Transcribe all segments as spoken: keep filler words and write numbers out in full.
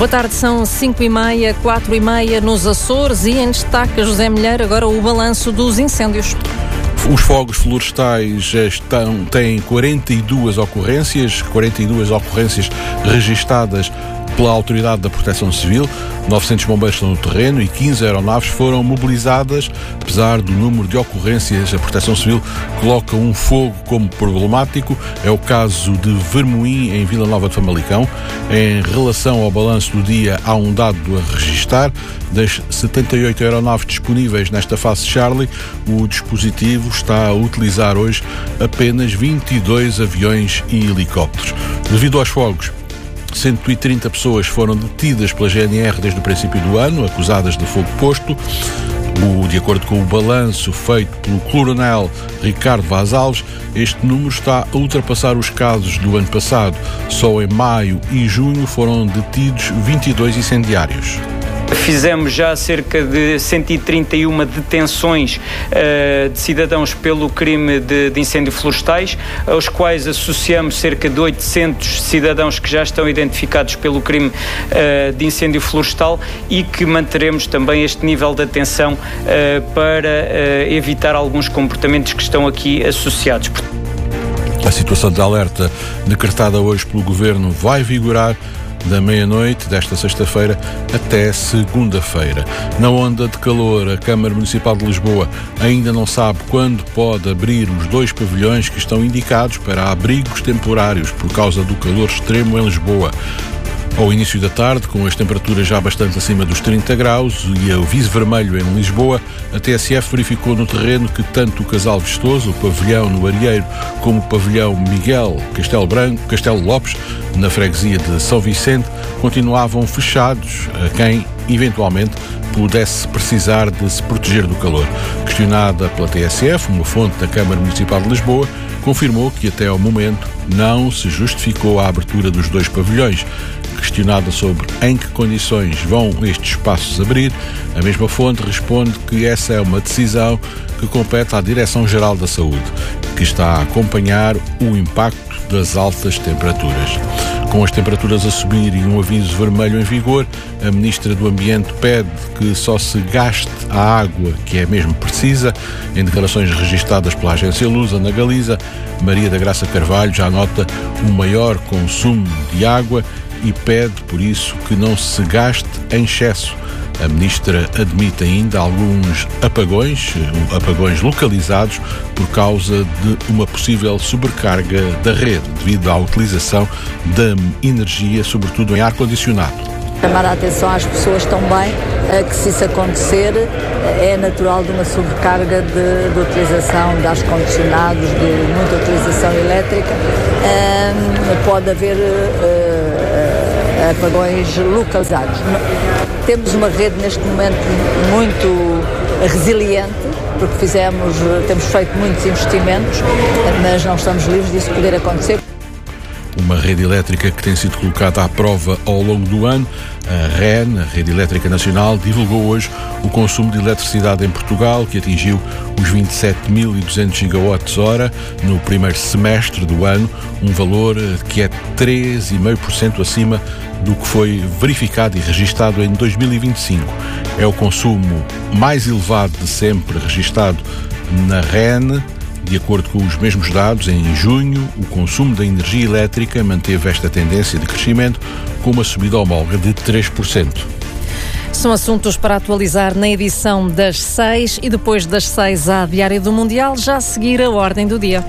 Boa tarde, são cinco e meia, quatro e meia nos Açores e em destaque, José Milheiro, agora o balanço dos incêndios. Os fogos florestais estão, têm quarenta e duas ocorrências, quarenta e duas ocorrências registadas pela Autoridade da Proteção Civil. novecentos bombeiros estão no terreno e quinze aeronaves foram mobilizadas. Apesar do número de ocorrências, a Proteção Civil coloca um fogo como problemático. É o caso de Vermoim, em Vila Nova de Famalicão. Em relação ao balanço do dia, há um dado a registar. Das setenta e oito aeronaves disponíveis nesta fase Charlie, o dispositivo está a utilizar hoje apenas vinte e dois aviões e helicópteros. Devido aos fogos, cento e trinta pessoas foram detidas pela G N R desde o princípio do ano, acusadas de fogo posto. O, de acordo com o balanço feito pelo coronel Ricardo Vaz Alves, este número está a ultrapassar os casos do ano passado. Só em maio e junho foram detidos vinte e dois incendiários. Fizemos já cerca de cento e trinta e uma detenções uh, de cidadãos pelo crime de, de incêndio florestais, aos quais associamos cerca de oitocentos cidadãos que já estão identificados pelo crime uh, de incêndio florestal e que manteremos também este nível de atenção uh, para uh, evitar alguns comportamentos que estão aqui associados. A situação de alerta decretada hoje pelo Governo vai vigorar da meia-noite desta sexta-feira até segunda-feira. Na onda de calor, a Câmara Municipal de Lisboa ainda não sabe quando pode abrir os dois pavilhões que estão indicados para abrigos temporários por causa do calor extremo em Lisboa. Ao início da tarde, com as temperaturas já bastante acima dos trinta graus e o aviso vermelho em Lisboa, a T S F verificou no terreno que tanto o Casal Vistoso, o pavilhão no Arieiro, como o pavilhão Miguel Castelo Branco, Castelo Lopes, na freguesia de São Vicente, continuavam fechados a quem, eventualmente, pudesse precisar de se proteger do calor. Questionada pela T S F, uma fonte da Câmara Municipal de Lisboa confirmou que até ao momento não se justificou a abertura dos dois pavilhões. Questionada sobre em que condições vão estes espaços abrir, a mesma fonte responde que essa é uma decisão que compete à Direção-Geral da Saúde, que está a acompanhar o impacto das altas temperaturas. Com as temperaturas a subir e um aviso vermelho em vigor, a Ministra do Ambiente pede que só se gaste a água que é mesmo precisa. Em declarações registadas pela Agência Lusa na Galiza, Maria da Graça Carvalho já nota um maior consumo de água e pede, por isso, que não se gaste em excesso. A Ministra admite ainda alguns apagões, apagões localizados por causa de uma possível sobrecarga da rede, devido à utilização da energia, sobretudo em ar-condicionado. Chamar a atenção às pessoas também que, se isso acontecer, é natural de uma sobrecarga de, de utilização de ar-condicionados, de muita utilização elétrica. Um, pode haver uh, apagões localizados. Temos uma rede neste momento muito resiliente, porque fizemos, temos feito muitos investimentos, mas não estamos livres disso poder acontecer. Uma rede elétrica que tem sido colocada à prova ao longo do ano. A R E N, a Rede Elétrica Nacional, divulgou hoje o consumo de eletricidade em Portugal, que atingiu os vinte e sete mil e duzentos gigawatts-hora no primeiro semestre do ano, um valor que é três vírgula cinco por cento acima do que foi verificado e registado em dois mil e vinte e cinco. É o consumo mais elevado de sempre registado na R E N. De acordo com os mesmos dados, em junho, o consumo da energia elétrica manteve esta tendência de crescimento com uma subida homóloga de três por cento. São assuntos para atualizar na edição das seis e depois das seis à Diário do Mundial, já a seguir a ordem do dia.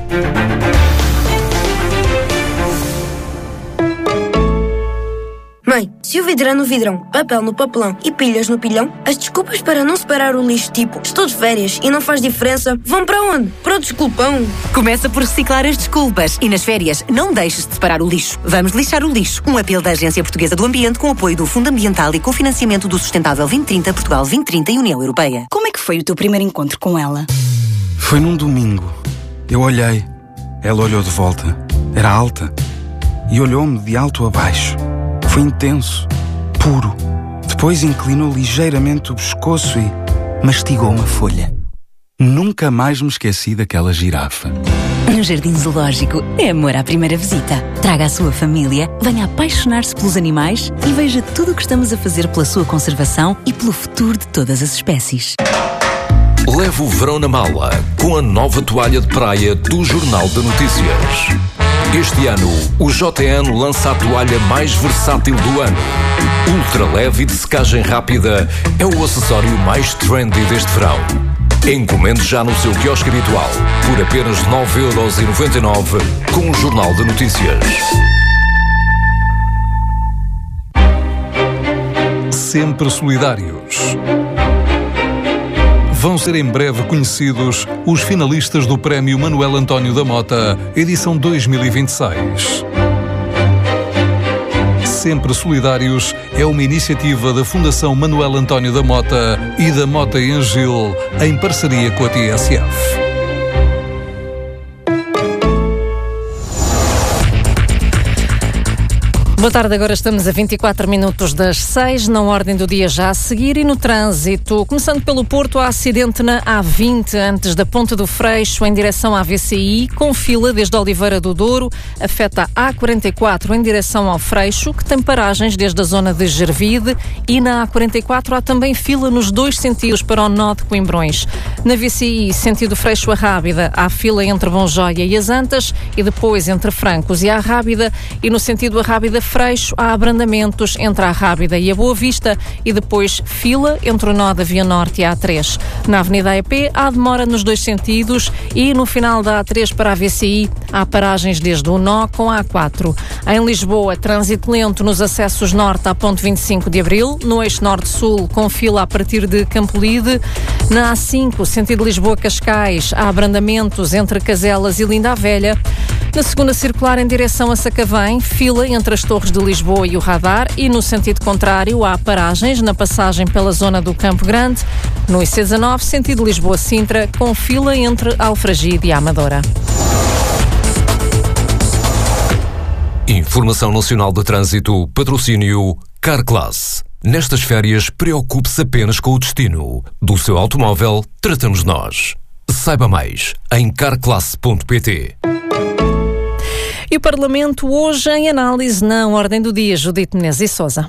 Mãe, se o vidro é no vidrão, papel no papelão e pilhas no pilhão, as desculpas para não separar o lixo, tipo estou de férias e não faz diferença, vão para onde? Para o desculpão. Começa por reciclar as desculpas e nas férias não deixes de separar o lixo. Vamos lixar o lixo. Um apelo da Agência Portuguesa do Ambiente com apoio do Fundo Ambiental e com financiamento do Sustentável vinte trinta, Portugal vinte trinta e União Europeia. Como é que foi o teu primeiro encontro com ela? Foi num domingo. Eu olhei. Ela olhou de volta. Era alta. E olhou-me de alto a baixo. Foi intenso, puro. Depois inclinou ligeiramente o pescoço e mastigou uma folha. Nunca mais me esqueci daquela girafa. No Jardim Zoológico é amor à primeira visita. Traga a sua família, venha apaixonar-se pelos animais e veja tudo o que estamos a fazer pela sua conservação e pelo futuro de todas as espécies. Leve o verão na mala com a nova toalha de praia do Jornal de Notícias. Este ano, o J N lança a toalha mais versátil do ano. Ultra leve e de secagem rápida é o acessório mais trendy deste verão. Encomende já no seu quiosque habitual por apenas nove euros e noventa e nove com o Jornal de Notícias. Sempre solidários. Vão ser em breve conhecidos os finalistas do Prémio Manuel António da Mota, edição dois mil e vinte e seis. Sempre Solidários é uma iniciativa da Fundação Manuel António da Mota e da Mota em Gil, em parceria com a T S F. Boa tarde, agora estamos a vinte e quatro minutos das seis, na ordem do dia já a seguir e no trânsito. Começando pelo Porto, há acidente na A vinte, antes da Ponte do Freixo, em direção à V C I, com fila desde Oliveira do Douro, afeta a A quarenta e quatro em direção ao Freixo, que tem paragens desde a zona de Gervide, e na A quarenta e quatro há também fila nos dois sentidos para o nó de Coimbrões. Na V C I, sentido Freixo a Rábida, há fila entre Bonjóia e as Antas, e depois entre Francos e a Rábida, e no sentido a Rábida Freixo há abrandamentos entre a Rábida e a Boa Vista e depois fila entre o nó da Via Norte e a A três. Na Avenida A E P há demora nos dois sentidos e no final da A três para a V C I há paragens desde o nó com a A quatro. Em Lisboa, trânsito lento nos acessos norte à Ponte vinte e cinco de Abril, no eixo norte-sul com fila a partir de Campolide. Na A cinco, sentido Lisboa-Cascais, há abrandamentos entre Caselas e Linda a Velha. Na segunda circular em direção a Sacavém, fila entre as Torres de Lisboa e o Radar, e no sentido contrário há paragens na passagem pela zona do Campo Grande. No I C dezanove, sentido Lisboa-Sintra, com fila entre Alfragide e a Amadora. Informação Nacional de Trânsito, patrocínio Carclass. Nestas férias, preocupe-se apenas com o destino. Do seu automóvel, tratamos nós. Saiba mais em carclass ponto pt. E o Parlamento hoje em análise na ordem do dia. Judite Menezes e Sousa.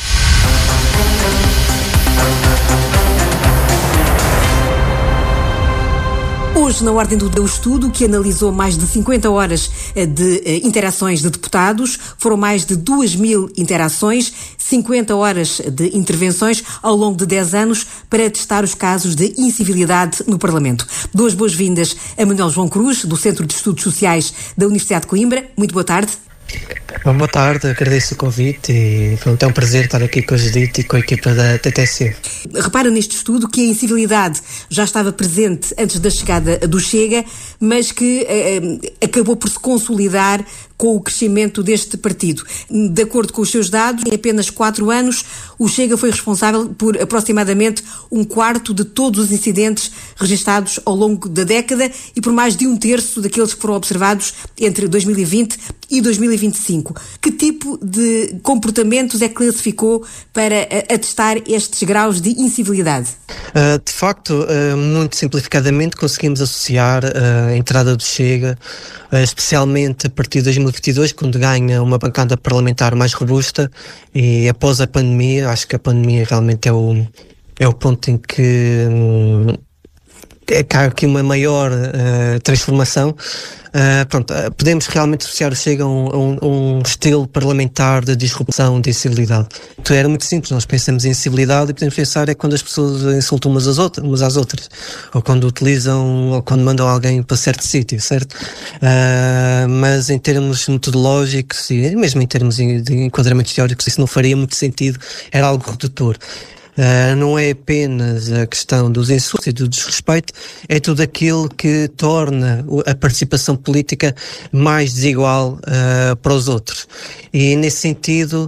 Hoje, na ordem do dia, o estudo que analisou mais de cinquenta horas de interações de deputados, foram mais de duas mil interações, cinquenta horas de intervenções ao longo de dez anos para testar os casos de incivilidade no Parlamento. Duas boas-vindas a Manuel João Cruz, do Centro de Estudos Sociais da Universidade de Coimbra. Muito boa tarde. Bom, boa tarde, agradeço o convite e pronto, é um prazer estar aqui com a Judite e com a equipa da T T S F. Repara neste estudo que a incivilidade já estava presente antes da chegada do Chega, mas que eh, acabou por se consolidar com o crescimento deste partido. De acordo com os seus dados, em apenas quatro anos, o Chega foi responsável por aproximadamente um quarto de todos os incidentes registados ao longo da década e por mais de um terço daqueles que foram observados entre dois mil e vinte e dois mil e vinte e cinco. Que tipo de comportamentos é que classificou para atestar estes graus de incivilidade? Uh, de facto, uh, muito simplificadamente, conseguimos associar uh, a entrada do Chega, uh, especialmente a partir de dois mil e vinte e dois, quando ganha uma bancada parlamentar mais robusta, e após a pandemia. Acho que a pandemia realmente é o, é o ponto em que um, é que há aqui uma maior uh, transformação. Uh, pronto, uh, podemos realmente associar o Chega a um, a, um, a um estilo parlamentar de disrupção de incivilidade. Então era muito simples, nós pensamos em incivilidade e podemos pensar é quando as pessoas insultam umas às outras, umas às outras ou quando utilizam, ou quando mandam alguém para certo sítio, certo? Uh, mas em termos metodológicos e mesmo em termos de enquadramentos teóricos, isso não faria muito sentido, era algo redutor. Uh, não é apenas a questão dos insultos e do desrespeito, é tudo aquilo que torna a participação política mais desigual uh, para os outros. E nesse sentido,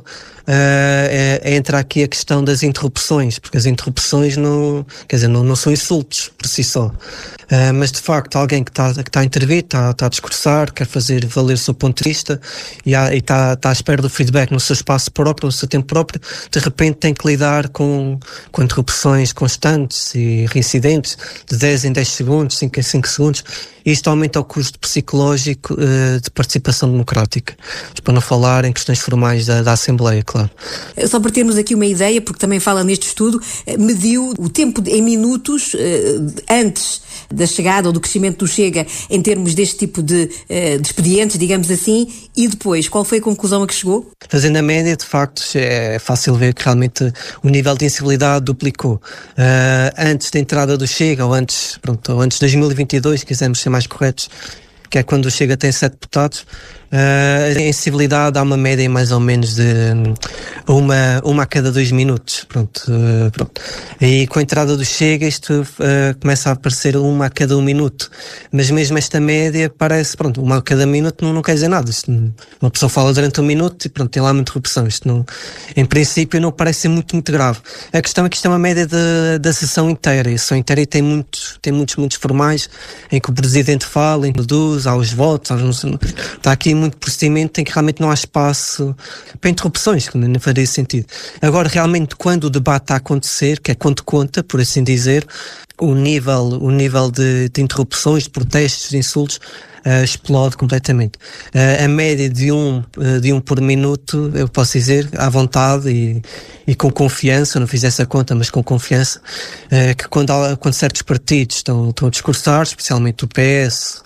é, é entrar aqui a questão das interrupções, porque as interrupções não, quer dizer, não, não são insultos por si só. Uh, mas de facto alguém que está que tá a intervir, está tá a discursar, quer fazer valer o seu ponto de vista e está tá à espera do feedback no seu espaço próprio, no seu tempo próprio, de repente tem que lidar com, com interrupções constantes e reincidentes de dez em dez segundos, cinco em cinco segundos. Isto aumenta o custo psicológico uh, de participação democrática, para não falar em questões formais da, da Assembleia, claro. Só para termos aqui uma ideia, porque também fala neste estudo, mediu o tempo em minutos uh, antes da chegada ou do crescimento do Chega em termos deste tipo de, uh, de expedientes, digamos assim, e depois, qual foi a conclusão a que chegou? Fazendo a média, de facto, é fácil ver que realmente o nível de insibilidade duplicou. Uh, antes da entrada do Chega, ou antes, pronto, ou antes de dois mil e vinte e dois, quisermos ser mais corretos, que é quando o Chega tem sete deputados, uh, a insibilidade há uma média mais ou menos de uma, uma a cada dois minutos. Pronto, uh, pronto. E com a entrada do Chega isto uh, começa a aparecer uma a cada um minuto. Mas mesmo esta média parece, pronto, uma a cada minuto não, não quer dizer nada. Isto, uma pessoa fala durante um minuto e pronto, tem lá uma interrupção. Isto não, em princípio não parece ser muito, muito grave. A questão é que isto é uma média de, da sessão inteira. E a sessão inteira tem muitos, tem muitos, muitos formais em que o Presidente fala, introduz, há os votos, há os, está aqui muito procedimento em que realmente não há espaço para interrupções, que não faria sentido. Agora, realmente, quando o debate está a acontecer, que é quando conta, por assim dizer, o nível, o nível de, de interrupções, de protestos, de insultos, uh, explode completamente. Uh, a média de um, uh, de um por minuto, eu posso dizer, à vontade e, e com confiança, não fiz essa conta, mas com confiança, uh, que quando, há, quando certos partidos estão, estão a discursar, especialmente o P S,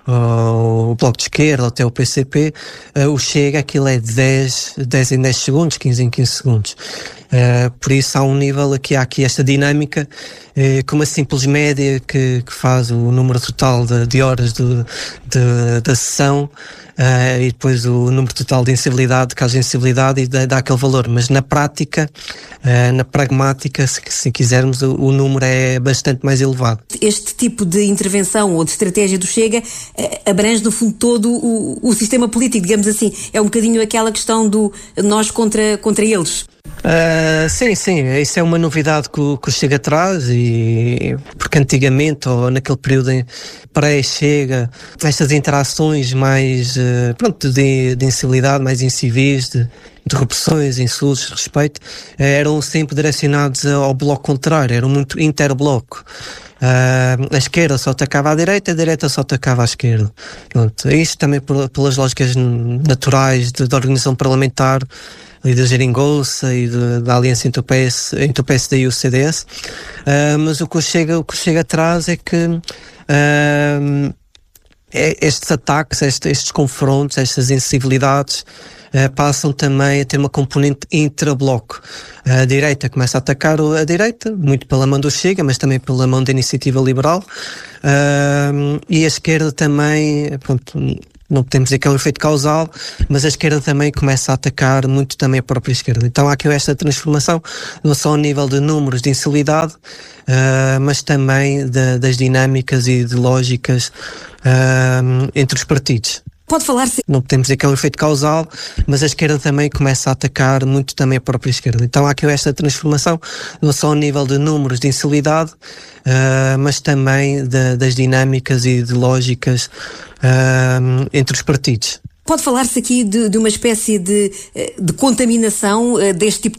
o Bloco de Esquerda, até o P C P, uh, o Chega, aquilo é dez, dez em dez segundos, quinze em quinze segundos. Uh, por isso há um nível aqui, há aqui esta dinâmica, uh, com uma simples média que, que faz o número total de, de horas de, de, da sessão, uh, e depois o número total de incivilidade, caso de incivilidade, e dá, dá aquele valor. Mas na prática, uh, na pragmática, se, se quisermos, o, o número é bastante mais elevado. Este tipo de intervenção ou de estratégia do Chega uh, abrange, no fundo, todo o, o sistema político, digamos assim. É um bocadinho aquela questão do nós contra, contra eles. Uh, sim, sim, isso é uma novidade que o, que o Chega traz, e porque antigamente, ou naquele período pré-Chega, estas interações mais, uh, pronto, de, de incivilidade, mais incivis, de interrupções, insultos, respeito, uh, eram sempre direcionados ao bloco contrário, eram muito interbloco. Uh, a esquerda só atacava à direita, a direita só atacava à esquerda. Pronto, isto também por, pelas lógicas naturais de, de organização parlamentar e da geringonça e de, da aliança entre o, P S, entre o P S D e o C D S. Uh, mas o que o Chega, o que o Chega atrás é que uh, estes ataques, estes, estes confrontos, estas incivilidades Uh, passam também a ter uma componente intrabloco. Uh, a direita começa a atacar a direita, muito pela mão do Chega, mas também pela mão da Iniciativa Liberal. Uh, e a esquerda também, pronto, não podemos dizer que é um efeito causal, mas a esquerda também começa a atacar muito também a própria esquerda. Então há aqui esta transformação, não só ao nível de números de incivilidade, uh, mas também de, das dinâmicas ideológicas uh, entre os partidos. Pode falar-se... Não podemos dizer que é um efeito causal, mas a esquerda também começa a atacar muito também a própria esquerda. Então há aqui esta transformação, não só ao nível de números de incivilidade, uh, mas também de, das dinâmicas ideológicas uh, entre os partidos. Pode falar-se aqui de, de uma espécie de, de contaminação uh, deste tipo